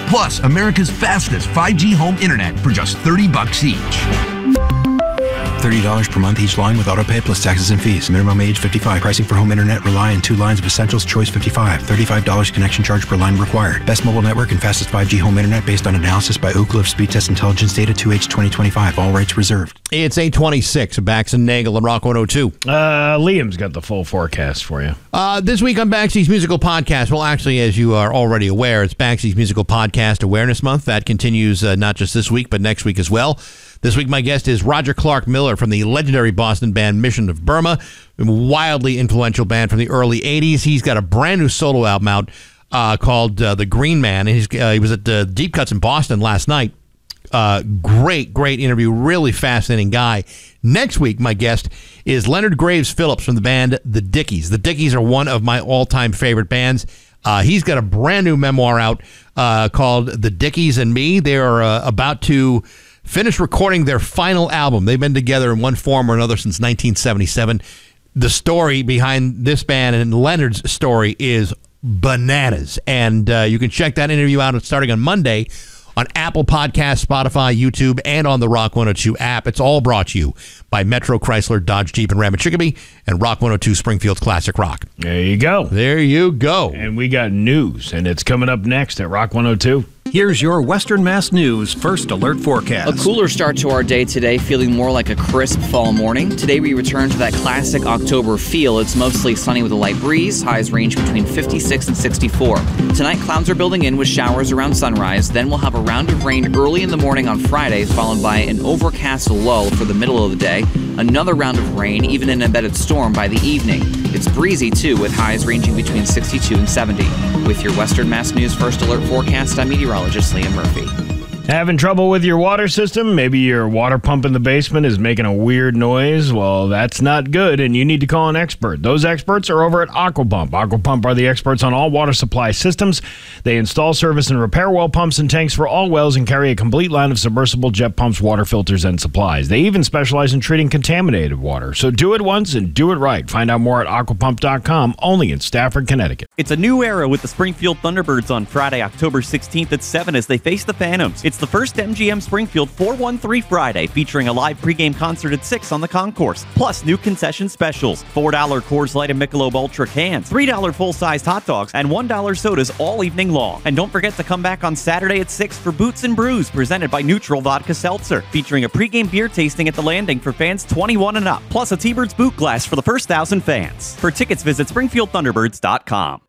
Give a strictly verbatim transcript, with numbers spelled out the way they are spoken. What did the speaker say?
Plus, America's fastest five G home internet for just thirty bucks each. thirty dollars per month each line with autopay plus taxes and fees. Minimum age fifty-five. Pricing for home internet rely on two lines of Essentials Choice fifty-five. thirty-five dollars connection charge per line required. Best mobile network and fastest five G home internet based on analysis by Ookla of Speed Test Intelligence data two H twenty twenty-five. All rights reserved. It's eight twenty-six. Bax and Nagel and Rock one oh two. Uh, Liam's got the full forecast for you. Uh, this week on Baxy's Musical Podcast, well, actually, as you are already aware, it's Baxy's Musical Podcast Awareness Month. That continues uh, not just this week, but next week as well. This week, my guest is Roger Clark Miller from the legendary Boston band Mission of Burma, a wildly influential band from the early eighties. He's got a brand new solo album out uh, called uh, The Green Man. He's, uh, he was at the Deep Cuts in Boston last night. Uh, great, great interview. Really fascinating guy. Next week, my guest is Leonard Graves Phillips from the band The Dickies. The Dickies are one of my all-time favorite bands. Uh, he's got a brand new memoir out uh, called The Dickies and Me. They are uh, about to finish recording their final album. They've been together in one form or another since nineteen seventy-seven. The story behind this band and Leonard's story is bananas. And uh, you can check that interview out starting on Monday on Apple Podcasts, Spotify, YouTube, and on the Rock one oh two app. It's all brought to you by Metro Chrysler, Dodge, Jeep, and Ram and Chicopee, and Rock one oh two Springfield's Classic Rock. There you go. There you go. And we got news, and it's coming up next at Rock one oh two. Here's your Western Mass News First Alert forecast. A cooler start to our day today, feeling more like a crisp fall morning. Today we return to that classic October feel. It's mostly sunny with a light breeze. Highs range between fifty-six and sixty-four. Tonight clouds are building in with showers around sunrise. Then we'll have a round of rain early in the morning on Friday, followed by an overcast lull for the middle of the day. Another round of rain, even an embedded storm by the evening. It's breezy too, with highs ranging between sixty-two and seventy. With your Western Mass News First Alert forecast, I'm meteorologist Liam Murphy. Having trouble with your water system? Maybe your water pump in the basement is making a weird noise? Well, that's not good, and you need to call an expert. Those experts are over at Aquapump. Aquapump are the experts on all water supply systems. They install, service, and repair well pumps and tanks for all wells and carry a complete line of submersible jet pumps, water filters, and supplies. They even specialize in treating contaminated water. So do it once and do it right. Find out more at aquapump dot com, only in Stafford, Connecticut. It's a new era with the Springfield Thunderbirds on Friday, October sixteenth at seven as they face the Phantoms. It's the first M G M Springfield four one three Friday, featuring a live pregame concert at six on the concourse, plus new concession specials, four dollar Coors Light and Michelob Ultra cans, three dollar full-sized hot dogs, and one dollar sodas all evening long. And don't forget to come back on Saturday at six for Boots and Brews, presented by Neutral Vodka Seltzer, featuring a pregame beer tasting at the Landing for fans twenty-one and up, plus a T-Birds boot glass for the first thousand fans. For tickets, visit springfield thunderbirds dot com.